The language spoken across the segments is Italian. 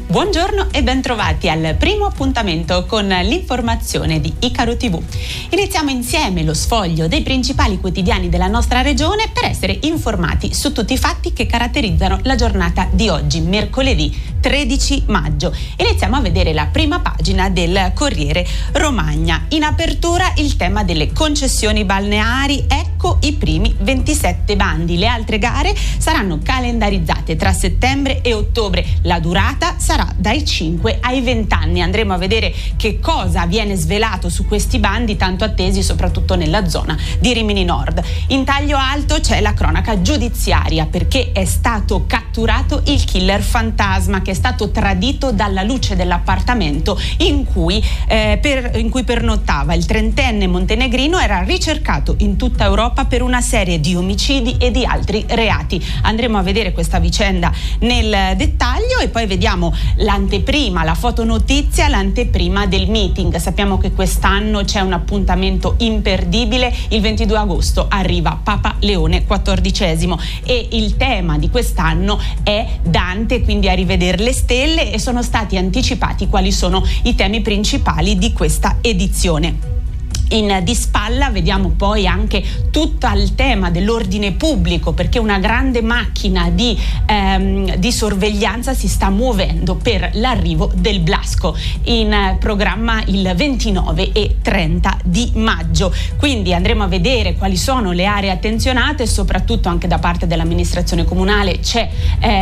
Buongiorno e bentrovati al primo appuntamento con l'informazione di Icaro TV. Iniziamo insieme lo sfoglio dei principali quotidiani della nostra regione per essere informati su tutti i fatti che caratterizzano la giornata di oggi, mercoledì 13 maggio. Iniziamo a vedere la prima pagina del Corriere Romagna. In apertura il tema delle concessioni balneari, ecco i primi 27 bandi. Le altre gare saranno calendarizzate tra settembre e ottobre. La durata sarà dai 5 ai 20 anni. Andremo a vedere che cosa viene svelato su questi bandi tanto attesi soprattutto nella zona di Rimini Nord. In taglio alto c'è la cronaca giudiziaria perché è stato catturato il killer fantasma che è stato tradito dalla luce dell'appartamento in cui pernottava. Il trentenne montenegrino era ricercato in tutta Europa per una serie di omicidi e di altri reati. Andremo a vedere questa vicenda nel dettaglio e poi vediamo l'anteprima, la fotonotizia, l'anteprima del meeting. Sappiamo che quest'anno c'è un appuntamento imperdibile. Il 22 agosto arriva Papa Leone XIV e il tema di quest'anno è Dante, quindi a rivedere le stelle, e sono stati anticipati quali sono i temi principali di questa edizione. Di spalla vediamo poi anche tutto il tema dell'ordine pubblico perché una grande macchina di sorveglianza si sta muovendo per l'arrivo del Blasco in programma il 29 e 30 di maggio. Quindi andremo a vedere quali sono le aree attenzionate e soprattutto anche da parte dell'amministrazione comunale c'è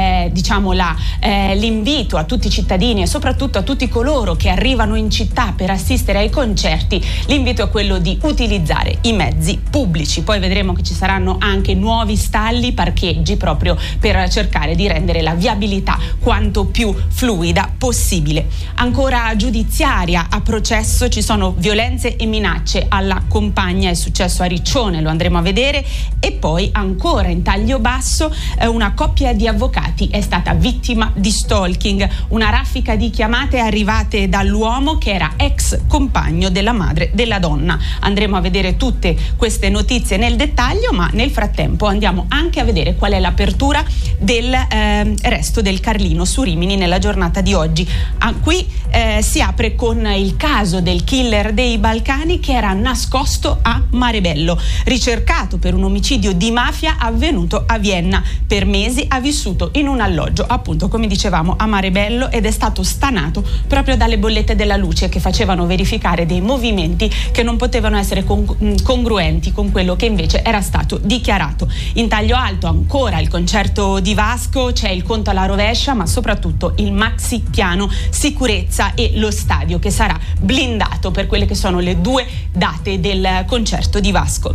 l'invito a tutti i cittadini e soprattutto a tutti coloro che arrivano in città per assistere ai concerti. L'invito è quello di utilizzare i mezzi pubblici. Poi vedremo che ci saranno anche nuovi stalli, parcheggi proprio per cercare di rendere la viabilità quanto più fluida possibile. Ancora giudiziaria, a processo ci sono violenze e minacce alla compagna, è successo a Riccione, lo andremo a vedere. E poi ancora in taglio basso una coppia di avvocati è stata vittima di stalking, una raffica di chiamate arrivate dall'uomo che era ex compagno della madre della donna. Andremo a vedere tutte queste notizie nel dettaglio, ma nel frattempo andiamo anche a vedere qual è l'apertura del resto del Carlino su Rimini nella giornata di oggi. Qui si apre con il caso del killer dei Balcani che era nascosto a Marebello, ricercato per un omicidio di mafia avvenuto a Vienna. Per mesi ha vissuto in un alloggio, appunto come dicevamo a Marebello, ed è stato stanato proprio dalle bollette della luce che facevano verificare dei movimenti che non potevano essere congruenti con quello che invece era stato dichiarato. In taglio alto ancora il concerto di Vasco, c'è il conto alla rovescia, ma soprattutto il maxi piano sicurezza e lo stadio che sarà blindato per quelle che sono le due date del concerto di Vasco.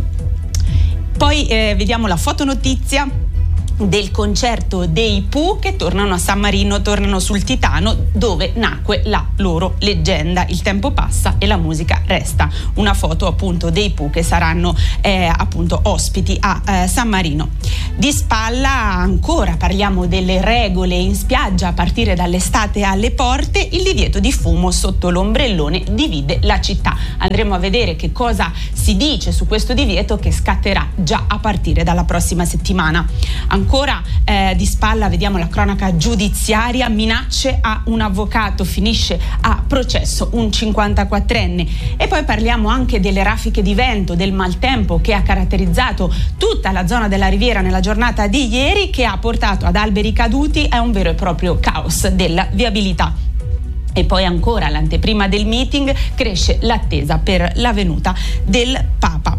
Poi vediamo la fotonotizia del concerto dei Pooh che tornano a San Marino, tornano sul Titano dove nacque la loro leggenda. Il tempo passa e la musica resta. Una foto appunto dei Pooh che saranno appunto ospiti a San Marino. Di spalla ancora parliamo delle regole in spiaggia a partire dall'estate alle porte. Il divieto di fumo sotto l'ombrellone divide la città. Andremo a vedere che cosa si dice su questo divieto che scatterà già a partire dalla prossima settimana. Ancora di spalla vediamo la cronaca giudiziaria, minacce a un avvocato, finisce a processo un 54enne. E poi parliamo anche delle raffiche di vento, del maltempo che ha caratterizzato tutta la zona della Riviera nella giornata di ieri, che ha portato ad alberi caduti e a un vero e proprio caos della viabilità. E poi ancora l'anteprima del meeting, cresce l'attesa per la venuta del Papa.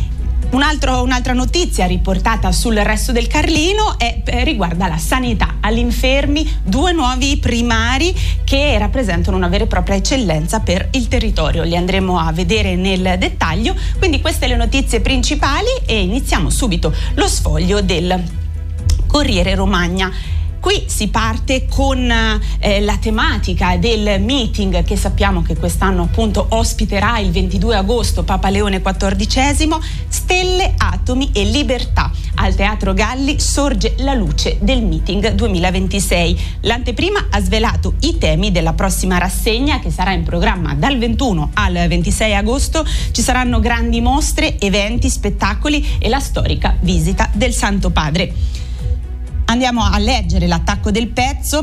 Un'altra notizia riportata sul resto del Carlino riguarda la sanità. Agli infermi 2 nuovi primari che rappresentano una vera e propria eccellenza per il territorio. Li andremo a vedere nel dettaglio. Quindi queste le notizie principali e iniziamo subito lo sfoglio del Corriere Romagna. Qui si parte con la tematica del meeting che sappiamo che quest'anno appunto ospiterà il 22 agosto Papa Leone XIV. Stelle, atomi e libertà. Al Teatro Galli sorge la luce del meeting 2026. L'anteprima ha svelato i temi della prossima rassegna che sarà in programma dal 21 al 26 agosto. Ci saranno grandi mostre, eventi, spettacoli e la storica visita del Santo Padre. Andiamo a leggere l'attacco del pezzo.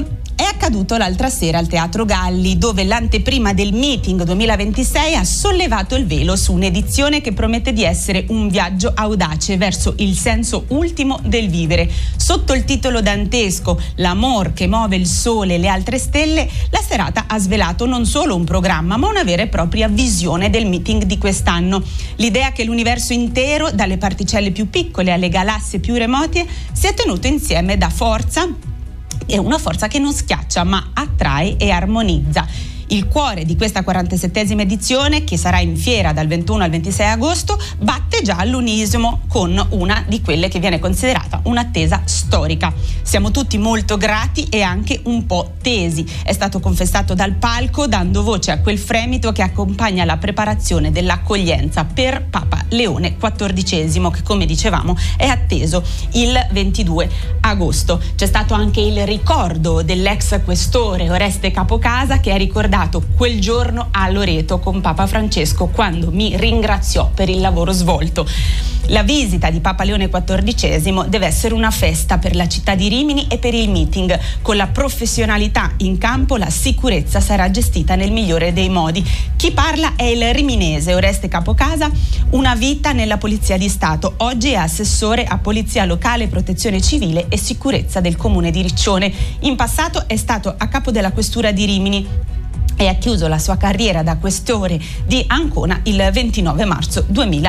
È accaduto l'altra sera al Teatro Galli, dove l'anteprima del Meeting 2026 ha sollevato il velo su un'edizione che promette di essere un viaggio audace verso il senso ultimo del vivere. Sotto il titolo dantesco "L'amor che muove il sole e le altre stelle", la serata ha svelato non solo un programma, ma una vera e propria visione del meeting di quest'anno. L'idea che l'universo intero, dalle particelle più piccole alle galassie più remote, sia tenuto insieme da forza. È una forza che non schiaccia, ma attrae e armonizza. Il cuore di questa 47esima edizione, che sarà in fiera dal 21 al 26 agosto, batte già all'unisimo con una di quelle che viene considerata un'attesa storica. Siamo tutti molto grati e anche un po' tesi. È stato confessato dal palco, dando voce a quel fremito che accompagna la preparazione dell'accoglienza per Papa Leone XIV, che, come dicevamo, è atteso il 22 agosto. C'è stato anche il ricordo dell'ex questore Oreste Capocasa, che ha ricordato quel giorno a Loreto con Papa Francesco, quando mi ringraziò per il lavoro svolto. La visita di Papa Leone XIV deve essere una festa per la città di Rimini e per il meeting. Con la professionalità in campo, la sicurezza sarà gestita nel migliore dei modi. Chi parla è il riminese Oreste Capocasa, una vita nella Polizia di Stato. Oggi è assessore a Polizia Locale, Protezione Civile e Sicurezza del Comune di Riccione. In passato è stato a capo della Questura di Rimini e ha chiuso la sua carriera da questore di Ancona il 29 marzo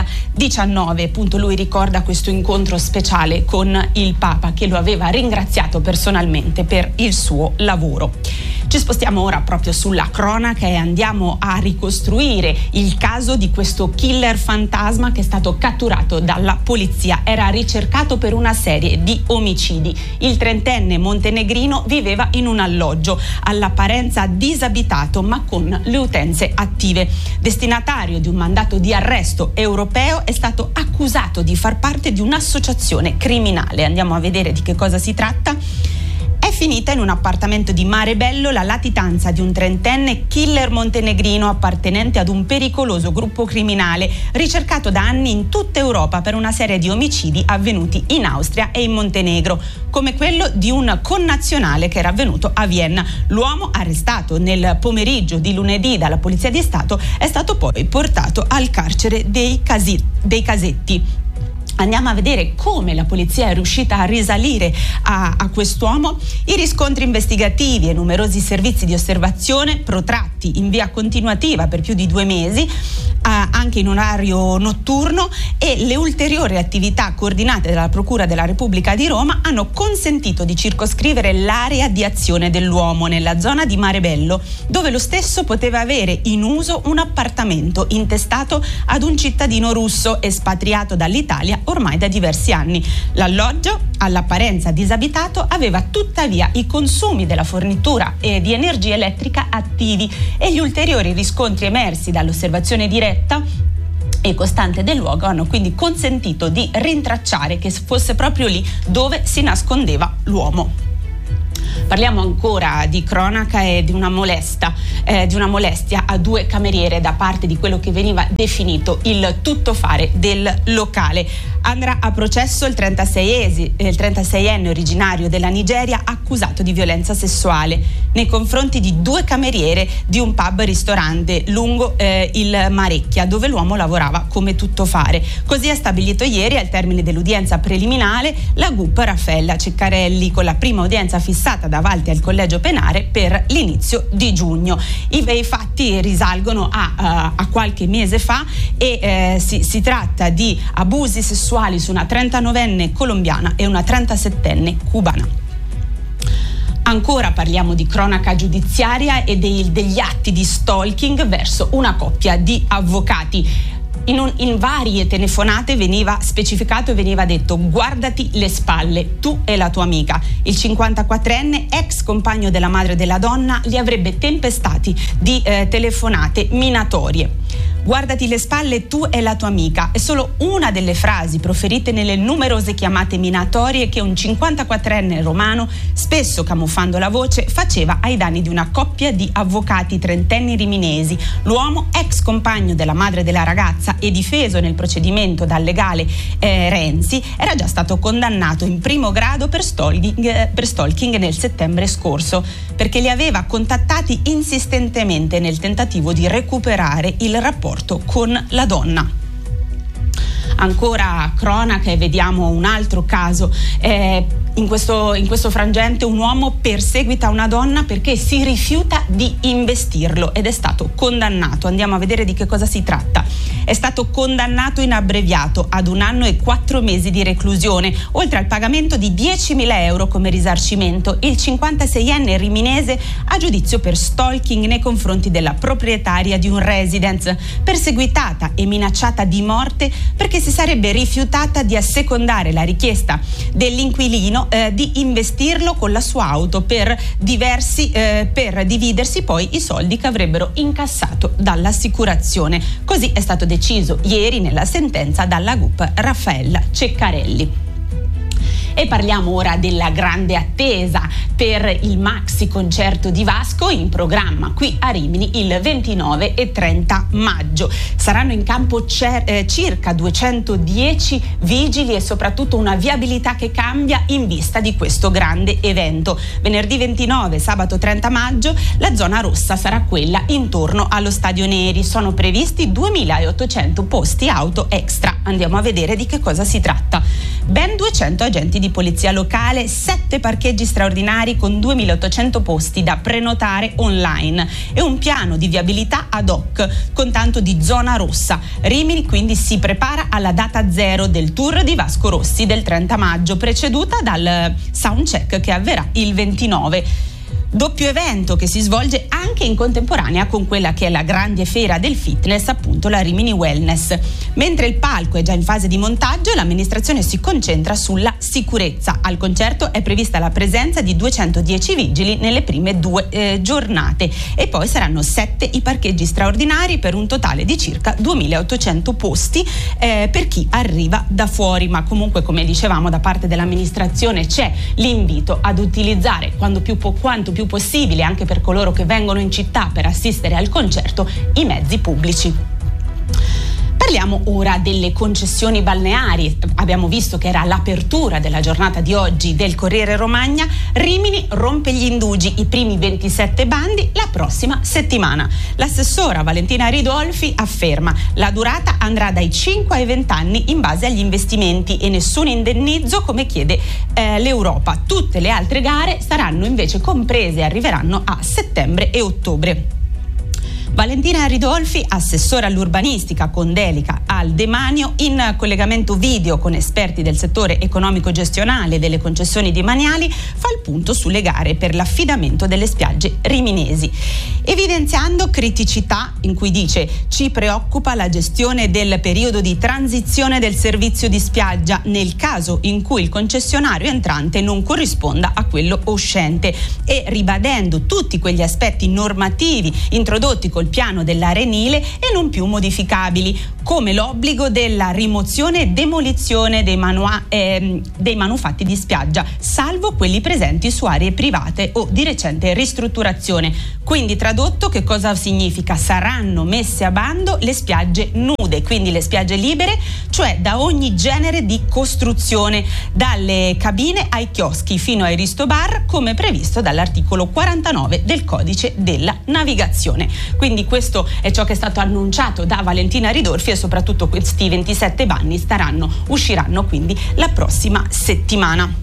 2019. Appunto, lui ricorda questo incontro speciale con il Papa, che lo aveva ringraziato personalmente per il suo lavoro. Ci spostiamo ora proprio sulla cronaca e andiamo a ricostruire il caso di questo killer fantasma che è stato catturato dalla polizia. Era ricercato per una serie di omicidi. Il trentenne montenegrino viveva in un alloggio all'apparenza disabitato, ma con le utenze attive. Destinatario di un mandato di arresto europeo, è stato accusato di far parte di un'associazione criminale. Andiamo a vedere di che cosa si tratta. È finita in un appartamento di Marebello la latitanza di un trentenne killer montenegrino appartenente ad un pericoloso gruppo criminale ricercato da anni in tutta Europa per una serie di omicidi avvenuti in Austria e in Montenegro, come quello di un connazionale che era avvenuto a Vienna. L'uomo, arrestato nel pomeriggio di lunedì dalla Polizia di Stato, è stato poi portato al carcere dei Casetti. Andiamo a vedere come la polizia è riuscita a risalire a quest'uomo. I riscontri investigativi e numerosi servizi di osservazione protratti in via continuativa per più di 2 mesi, anche in orario notturno, e le ulteriori attività coordinate dalla Procura della Repubblica di Roma hanno consentito di circoscrivere l'area di azione dell'uomo nella zona di Marebello, dove lo stesso poteva avere in uso un appartamento intestato ad un cittadino russo espatriato dall'Italia ormai da diversi anni. L'alloggio, all'apparenza disabitato, aveva tuttavia i consumi della fornitura di energia elettrica attivi, e gli ulteriori riscontri emersi dall'osservazione diretta e costante del luogo hanno quindi consentito di rintracciare che fosse proprio lì dove si nascondeva l'uomo. Parliamo ancora di cronaca e di una molestia a 2 cameriere da parte di quello che veniva definito il tuttofare del locale. Andrà a processo il 36enne originario della Nigeria, accusato di violenza sessuale nei confronti di 2 cameriere di un pub-ristorante lungo il Marecchia, dove l'uomo lavorava come tuttofare. Così ha stabilito ieri, al termine dell'udienza preliminare, la GUP Raffaella Ceccarelli, con la prima udienza fissata davanti al collegio penale per l'inizio di giugno. I fatti risalgono a qualche mese fa e si tratta di abusi sessuali su una 39enne colombiana e una 37enne cubana. Ancora parliamo di cronaca giudiziaria e degli atti di stalking verso una coppia di avvocati. In varie telefonate veniva specificato e veniva detto: guardati le spalle, tu e la tua amica. Il 54enne, ex compagno della madre della donna, li avrebbe tempestati di telefonate minatorie. Guardati le spalle, tu e la tua amica è solo una delle frasi proferite nelle numerose chiamate minatorie che un 54enne romano, spesso camuffando la voce, faceva ai danni di una coppia di avvocati trentenni riminesi. L'uomo, ex compagno della madre della ragazza e difeso nel procedimento dal legale Renzi, era già stato condannato in primo grado per stalking nel settembre scorso, perché li aveva contattati insistentemente nel tentativo di recuperare il rapporto con la donna. Ancora cronaca e vediamo un altro caso. In questo frangente un uomo perseguita una donna perché si rifiuta di investirlo ed è stato condannato. Andiamo a vedere di che cosa si tratta. È stato condannato in abbreviato ad 1 anno e 4 mesi di reclusione, oltre al pagamento di 10.000 euro come risarcimento. Il 56enne riminese a giudizio per stalking nei confronti della proprietaria di un residence, perseguitata e minacciata di morte perché si sarebbe rifiutata di assecondare la richiesta dell'inquilino di investirlo con la sua auto per dividersi poi i soldi che avrebbero incassato dall'assicurazione. Così è stato deciso ieri nella sentenza dalla GUP Raffaella Ceccarelli. E parliamo ora della grande attesa per il maxi concerto di Vasco, in programma qui a Rimini il 29 e 30 maggio. Saranno in campo circa 210 vigili e soprattutto una viabilità che cambia in vista di questo grande evento. Venerdì 29, sabato 30 maggio, la zona rossa sarà quella intorno allo Stadio Neri. Sono previsti 2.800 posti auto extra. Andiamo a vedere di che cosa si tratta. Ben 200 agenti di polizia locale, 7 parcheggi straordinari con 2.800 posti da prenotare online e un piano di viabilità ad hoc con tanto di zona rossa. Rimini quindi si prepara alla data zero del tour di Vasco Rossi del 30 maggio, preceduta dal soundcheck che avverrà il 29. Doppio evento che si svolge anche in contemporanea con quella che è la grande fiera del fitness, appunto la Rimini Wellness. Mentre il palco è già in fase di montaggio, l'amministrazione si concentra sulla sicurezza. Al concerto è prevista la presenza di 210 vigili nelle prime 2 giornate e poi saranno 7 i parcheggi straordinari per un totale di circa 2.800 posti per chi arriva da fuori. Ma comunque, come dicevamo, da parte dell'amministrazione c'è l'invito ad utilizzare quanto più possibile, anche per coloro che vengono in città per assistere al concerto, i mezzi pubblici. Parliamo ora delle concessioni balneari. Abbiamo visto che era l'apertura della giornata di oggi del Corriere Romagna. Rimini rompe gli indugi, i primi 27 bandi la prossima settimana. L'assessora Valentina Ridolfi afferma: la durata andrà dai 5 ai 20 anni in base agli investimenti e nessun indennizzo come chiede l'Europa. Tutte le altre gare saranno invece comprese e arriveranno a settembre e ottobre. Valentina Ridolfi, assessora all'urbanistica con delega al demanio, in collegamento video con esperti del settore economico-gestionale delle concessioni demaniali, fa il punto sulle gare per l'affidamento delle spiagge riminesi, evidenziando criticità in cui dice: ci preoccupa la gestione del periodo di transizione del servizio di spiaggia nel caso in cui il concessionario entrante non corrisponda a quello uscente, e ribadendo tutti quegli aspetti normativi introdotti col piano dell'arenile e non più modificabili, come l'obbligo della rimozione e demolizione dei manufatti di spiaggia, salvo quelli presenti su aree private o di recente ristrutturazione. Quindi, tradotto, che cosa significa? Saranno messe a bando le spiagge nude, quindi le spiagge libere, cioè da ogni genere di costruzione, dalle cabine ai chioschi fino ai ristobar, come previsto dall'articolo 49 del codice della navigazione. Quindi questo è ciò che è stato annunciato da Valentina Ridolfi, e soprattutto questi 27 bandi usciranno quindi la prossima settimana.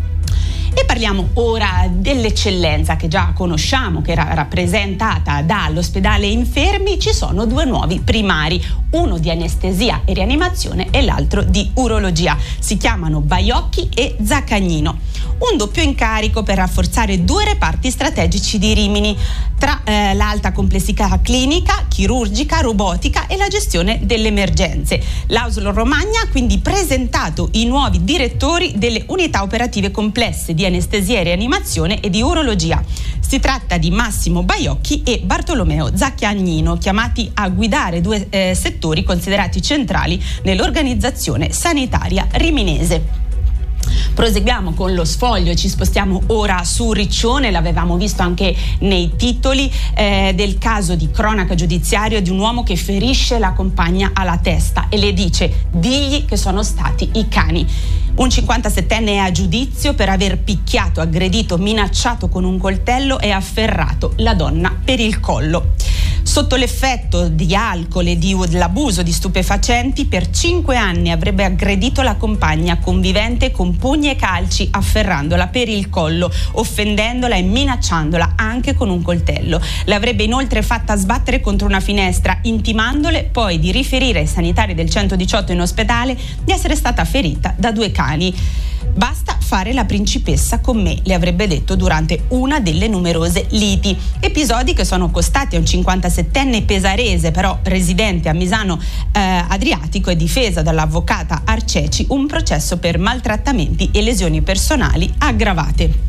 E parliamo ora dell'eccellenza che già conosciamo, che era rappresentata dall'ospedale Infermi. Ci sono 2 nuovi primari, uno di anestesia e rianimazione e l'altro di urologia. Si chiamano Baiocchi e Zaccagnino. Un doppio incarico per rafforzare 2 reparti strategici di Rimini, tra l'alta complessità clinica, chirurgica, robotica e la gestione delle emergenze. L'ASL Romagna ha quindi presentato i nuovi direttori delle unità operative complesse di anestesia e rianimazione e di urologia. Si tratta di Massimo Baiocchi e Bartolomeo Zaccagnino, chiamati a guidare due settori considerati centrali nell'organizzazione sanitaria riminese. Proseguiamo con lo Sfoglio e ci spostiamo ora su Riccione. L'avevamo visto anche nei titoli del caso di cronaca giudiziario di un uomo che ferisce la compagna alla testa e le dice: digli che sono stati i cani. Un 57enne è a giudizio per aver picchiato, aggredito, minacciato con un coltello e afferrato la donna per il collo. Sotto l'effetto di alcol e dell'abuso di stupefacenti, per 5 anni avrebbe aggredito la compagna convivente con pugni e calci, afferrandola per il collo, offendendola e minacciandola anche con un coltello. L'avrebbe inoltre fatta sbattere contro una finestra, intimandole poi di riferire ai sanitari del 118 in ospedale di essere stata ferita da 2 cani. Basta fare la principessa con me, le avrebbe detto durante una delle numerose liti. Episodi che sono costati a un 57enne pesarese, però residente a Misano Adriatico e difesa dall'avvocata Arceci, un processo per maltrattamenti e lesioni personali aggravate.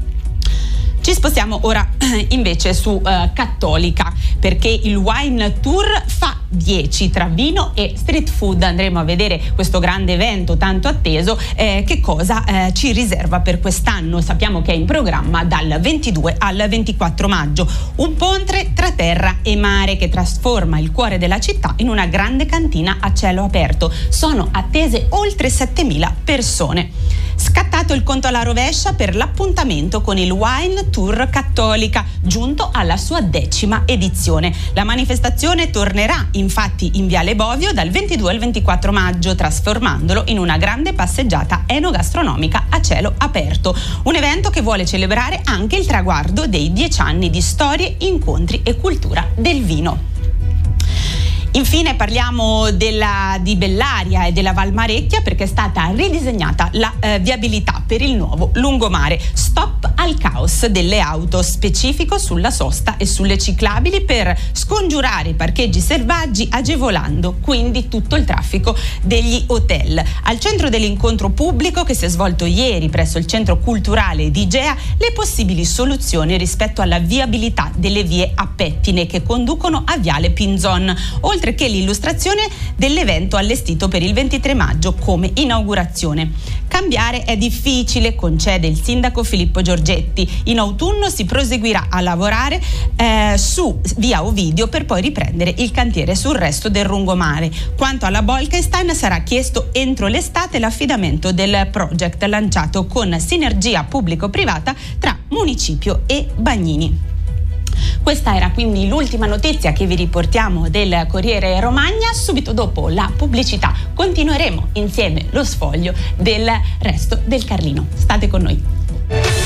Ci spostiamo ora invece su Cattolica, perché il Wine Tour fa 10 tra vino e street food. Andremo a vedere questo grande evento tanto atteso, che cosa ci riserva per quest'anno. Sappiamo che è in programma dal 22 al 24 maggio. Un ponte tra terra e mare che trasforma il cuore della città in una grande cantina a cielo aperto. Sono attese oltre 7.000 persone. Scattato il conto alla rovescia per l'appuntamento con il Wine Tour Cattolica, giunto alla sua 10ª edizione. La manifestazione tornerà infatti in Viale Bovio dal 22 al 24 maggio, trasformandolo in una grande passeggiata enogastronomica a cielo aperto. Un evento che vuole celebrare anche il traguardo dei 10 anni di storie, incontri e cultura del vino. Infine parliamo di Bellaria e della Valmarecchia, perché è stata ridisegnata la viabilità per il nuovo lungomare. Stop al caos delle auto, specifico sulla sosta e sulle ciclabili per scongiurare i parcheggi selvaggi, agevolando quindi tutto il traffico degli hotel. Al centro dell'incontro pubblico che si è svolto ieri presso il Centro Culturale di Igea, le possibili soluzioni rispetto alla viabilità delle vie a pettine che conducono a Viale Pinzon, oltre che l'illustrazione dell'evento allestito per il 23 maggio come inaugurazione. Cambiare è difficile, concede il sindaco Filippo Giorgetti. In autunno si proseguirà a lavorare su via Ovidio per poi riprendere il cantiere sul resto del lungomare. Quanto alla Bolkestein, sarà chiesto entro l'estate l'affidamento del project lanciato con sinergia pubblico-privata tra municipio e Bagnini. Questa era quindi l'ultima notizia che vi riportiamo del Corriere Romagna. Subito dopo la pubblicità continueremo insieme lo sfoglio del resto del Carlino. State con noi.